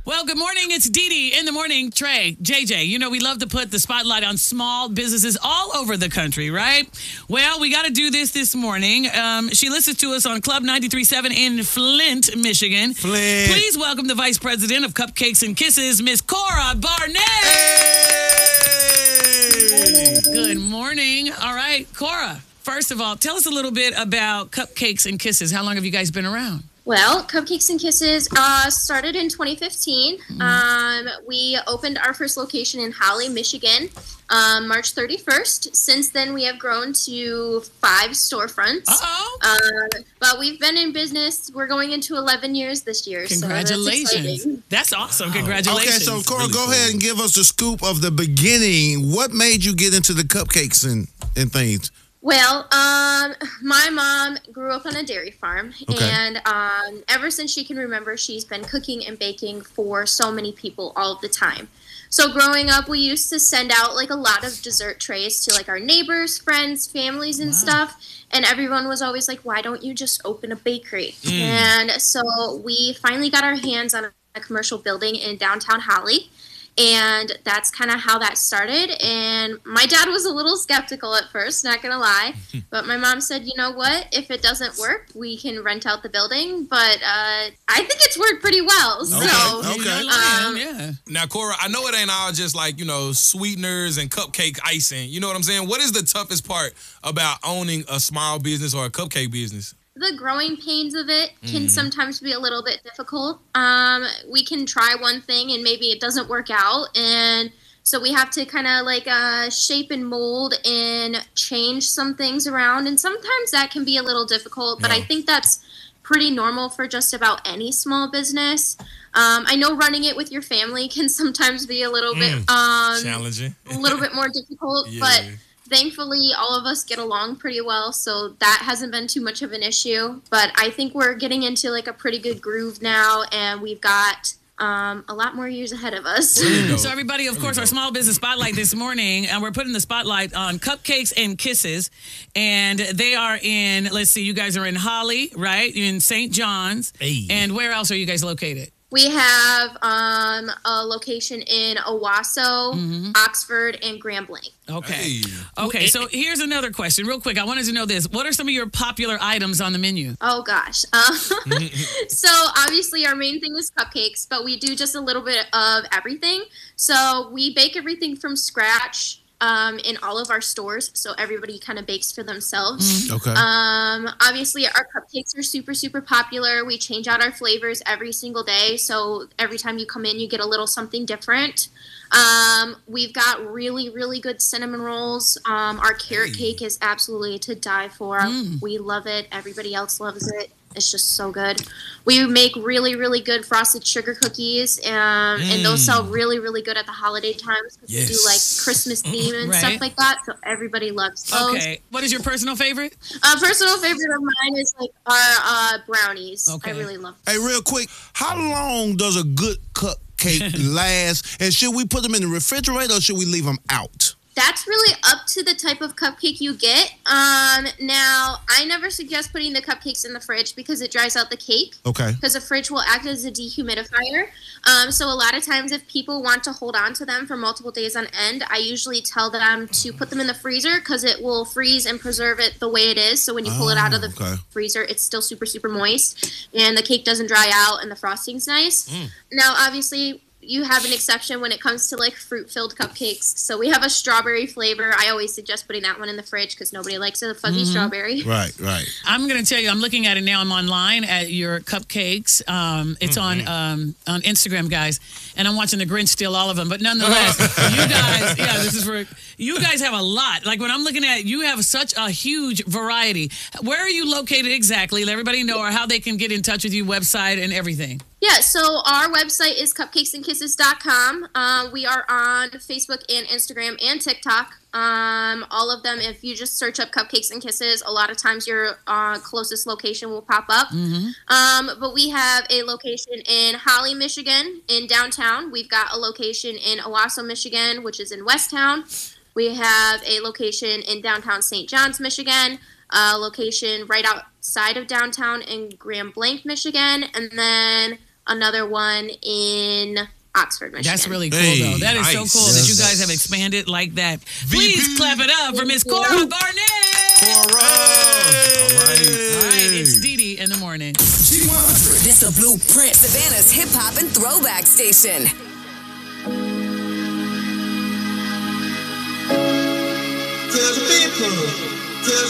Well, good morning. It's Dee Dee in the morning. Trey, JJ, you know, we love to put the spotlight on small businesses all over the country, right? Well, we got to do this morning. She listens to us on Club 93.7 in Flint, Michigan. Flint. Please welcome the Vice President of Cupcakes and Kisses, Miss Cora Barnett. Hey! Good morning. All right, Cora, first of all, tell us a little bit about Cupcakes and Kisses. How long have you guys been around? Well, Cupcakes and Kisses started in 2015. We opened our first location in Holly, Michigan, March 31st. Since then, we have grown to 5 storefronts. But we've been in business. We're going into 11 years this year. Congratulations. So that's awesome. Congratulations. Okay, so Cora, go ahead and give us the scoop of the beginning. What made you get into the cupcakes and things? Well, my mom grew up on a dairy farm, and ever since she can remember, she's been cooking and baking for so many people all the time. So growing up, we used to send out like a lot of dessert trays to like our neighbors, friends, families, and stuff. And everyone was always like, why don't you just open a bakery? And so we finally got our hands on a commercial building in downtown Holly. And that's kind of how that started. And my dad was a little skeptical at first, not going to lie. But my mom said, you know what? If it doesn't work, we can rent out the building. But I think it's worked pretty well. Okay. Now, Cora, I know it ain't all just like, sweeteners and cupcake icing. You know what I'm saying? What is the toughest part about owning a small business or a cupcake business? The growing pains of it can sometimes be a little bit difficult. We can try one thing and maybe it doesn't work out. And so we have to kind of like shape and mold and change some things around. And sometimes that can be a little difficult, but I think that's pretty normal for just about any small business. I know running it with your family can sometimes be a little bit challenging, a little bit more difficult, but thankfully, all of us get along pretty well, so that hasn't been too much of an issue. But I think we're getting into like a pretty good groove now, and we've got a lot more years ahead of us. So everybody, of course, our small business spotlight this morning, and we're putting the spotlight on Cupcakes and Kisses, and they are in, let's see, you guys are in Holly, right? You're in St. John's. Hey. And where else are you guys located? We have a location in Owasso, Oxford, and Grand Blanc. Okay. Okay, so here's another question. Real quick, I wanted to know this. What are some of your popular items on the menu? Oh, gosh. So obviously our main thing is cupcakes, but we do just a little bit of everything. So we bake everything from scratch in all of our stores, so everybody kind of bakes for themselves. Okay. Obviously, our cupcakes are super, super popular. We change out our flavors every single day, so every time you come in, you get a little something different. We've got really, really good cinnamon rolls. Our carrot cake is absolutely to die for. We love it. Everybody else loves it. It's just so good. We make really, really good frosted sugar cookies, and those sell really, really good at the holiday times because we do like Christmas theme and stuff like that. So everybody loves those. Okay. What is your personal favorite? Personal favorite of mine is like our brownies. Okay. I really love Hey, real quick, how long does a good cupcake last? And should we put them in the refrigerator or should we leave them out? That's really up to the type of cupcake you get. Now, I never suggest putting the cupcakes in the fridge because it dries out the cake. Okay. Because the fridge will act as a dehumidifier. So a lot of times if people want to hold on to them for multiple days on end, I usually tell them to put them in the freezer because it will freeze and preserve it the way it is. So when you pull it out of the freezer, it's still super, super moist. And the cake doesn't dry out and the frosting's nice. Now, obviously, you have an exception when it comes to like fruit-filled cupcakes. So we have a strawberry flavor. I always suggest putting that one in the fridge because nobody likes a fuzzy strawberry. Right. I'm going to tell you, I'm looking at it now. I'm online at your cupcakes. It's on Instagram, guys. And I'm watching the Grinch steal all of them. But nonetheless, you guys, this is for, you guys have a lot. Like when I'm looking at it, you have such a huge variety. Where are you located exactly? Let everybody know or how they can get in touch with you, website and everything. Yeah, so our website is cupcakesandkisses.com. We are on Facebook and Instagram and TikTok. All of them, if you just search up Cupcakes and Kisses, a lot of times your closest location will pop up. But we have a location in Holly, Michigan, in downtown. We've got a location in Owasso, Michigan, which is in Westtown. We have a location in downtown St. John's, Michigan, a location right outside of downtown in Grand Blanc, Michigan, and then another one in Oxford, Michigan. That's really cool, Hey, though. That is so nice. cool that you Yes. guys have expanded like that. Please clap it up for Miss Cora Garnett. Cora. All right. All right, it's Dee Dee in the morning. G100. This the Blueprint, Savannah's hip hop and throwback station. To the people.